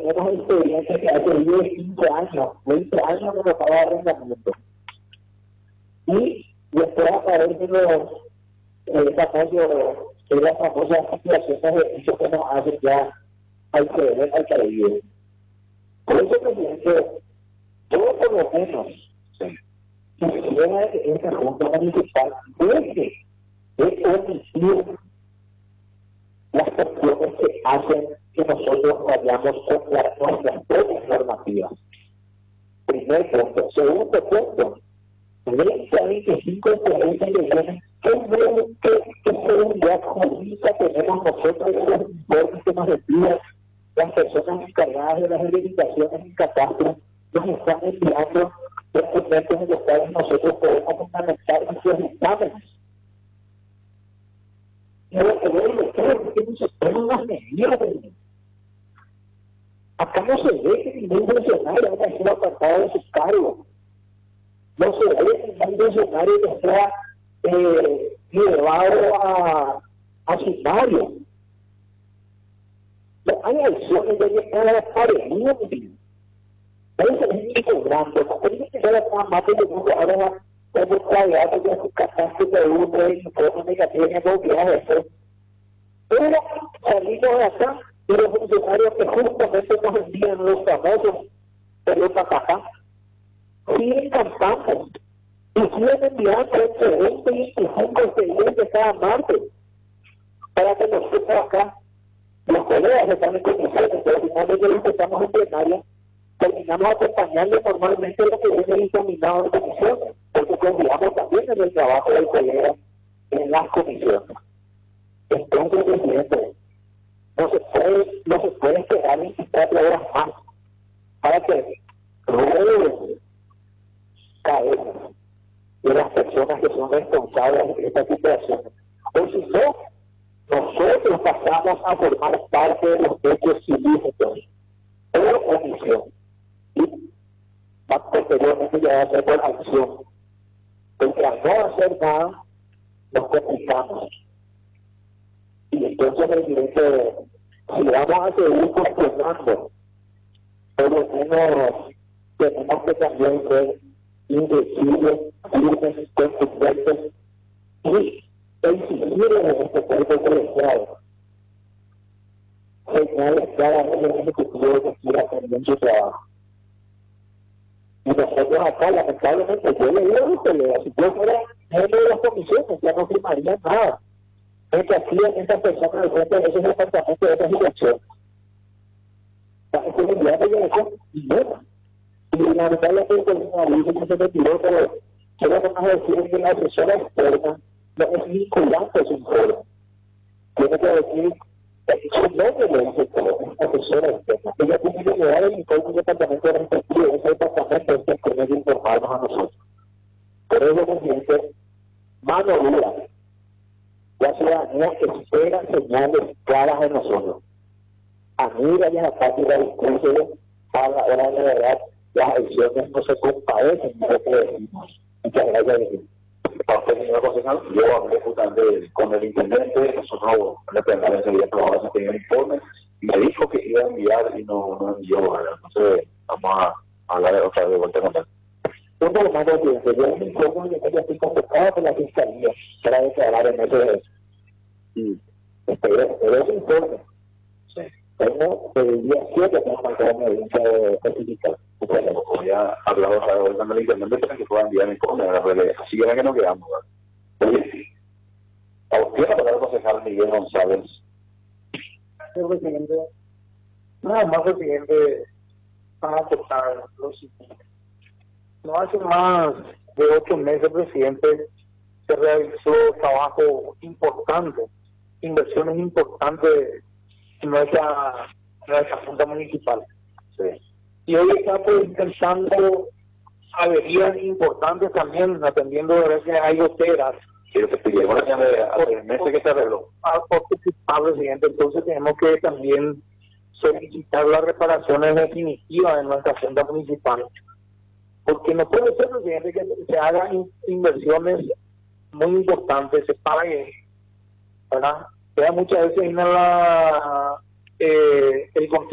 tenemos experiencia que hace 10, 15 años, 20 años que nos paga arrendamiento. Y después aparecen las famosas situaciones de hecho que nos hacen ya al ceder al caído. Por eso, presidente, yo por lo menos, quisiera que esta Junta Municipal deje de omitir las cuestiones que hacen que nosotros vayamos contra nuestras propias normativas. Primer punto. Segundo punto, 30 a 25 experiencias que vienen, ¿qué seguridad jurídica tenemos nosotros de los informes que nos envían las personas encargadas de las verificaciones en catastro? Nos están enviando documentos en los cuales nosotros podemos fundamentar nuestros dictámenes. Pero que ver lo que no se toman las medidas. Acá no se ve que ningún funcionario haya sido apartado de sus cargos. No se ve que ningún funcionario que sea llevado a sumario. Hay acciones de llegar a la pareja. Pero se ven cobrando. No tiene que ser nada más de que ahora como trabajar de su catástrofe de uno y informe negativo en el viaje. Pero salimos de acá y los funcionarios que justamente nos envían los famosos pelotas acá siguen cantando y siguen enviando entre 20 y 25 expedientes cada martes para que nosotros acá, los colegas están en comisiones, pero finalmente los que estamos en plenaria, terminamos acompañando normalmente lo que viene encaminado en comisiones, porque confiamos también en el trabajo del colega en las comisiones. Entonces, presidente, no se puede esperar 24 horas más para que rueden cabezas de las personas que son responsables de esta situación. O si no, nosotros pasamos a formar parte de los hechos ilícitos por omisión. Y posteriormente ya va a ser por acción. Porque al no hacer nada, nos complicamos. Y entonces, presidente, si vamos a seguir cuestionando, por lo menos tenemos que también ser indecibles, firmes, contundentes y exigir en este cuerpo colegiado señales cada vez del ejecutivo que quiera también su trabajo. Y nosotros acá, lamentablemente, yo le digo a los colegas, si yo fuera miembro de las comisiones, ya no firmaría nada. Que hacían estas personas al frente de esos departamentos de esta situación. La economía de eso y nada. Y lamentablemente el aviso que se retiró, pero quiero nomás decir que la asesora externa no es vinculante a su informe. Tiene que decir su nombre le dice todo, asesora externa. Ella tiene que llevar el informe del departamento respectivo de ese departamento es que tiene que informarnos a nosotros. Por eso, presidente, mano dura. La ciudadanía espera señales claras de nosotros. A mí, ya aparte de la discusión, a la hora de la verdad, las elecciones no se compadecen de lo que decimos. Muchas gracias. Para usted, señor concejal, yo hablé justamente con el intendente, nosotros le preguntamos enseguida que ahora se tenía el informe, y me dijo que iba a enviar y no envió, ¿verdad? Entonces, vamos a hablar otra vez de vuelta con él. Un poco más de tiempo, yo me informo de que ya estoy convocado por la Fiscalía para declarar en ese y pero ese informe tengo el día 7 tengo marcado una audiencia de certificado. Bueno, voy a hablar otra vez con el intendente para que pueda enviar mi informe, así que no quedamos, ¿verdad? Oye, a usted la palabra concejal Miguel González. Señor presidente, nada más, presidente, para aceptar lo siguiente. No hace más de 8 meses, presidente, se realizó trabajo importante, inversiones importantes en nuestra Junta Municipal. Sí. Y hoy estamos intentando averías importantes también, atendiendo a que hay goteras. Quiero que estoy llegando hace meses que se arregló. Presidente, entonces tenemos que también solicitar las reparaciones definitivas en nuestra Junta Municipal. Porque no puede ser, presidente, que se hagan inversiones muy importantes, se pague, ¿verdad? Queda muchas veces en el